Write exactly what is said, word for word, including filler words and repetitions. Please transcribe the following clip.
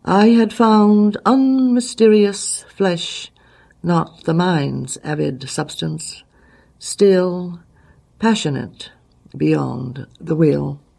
I had found unmysterious flesh, not the mind's avid substance, still, passionate beyond the will.